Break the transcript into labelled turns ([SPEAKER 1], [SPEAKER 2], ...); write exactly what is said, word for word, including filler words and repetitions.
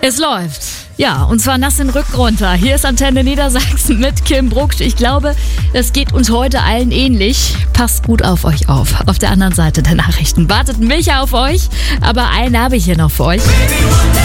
[SPEAKER 1] Es läuft. Ja, und zwar nass den Rücken runter. Hier ist Antenne Niedersachsen mit Kim Brucksch. Ich glaube, das geht uns heute allen ähnlich. Passt gut auf euch auf. Auf der anderen Seite der Nachrichten wartet Micha auf euch. Aber einen habe ich hier noch für euch.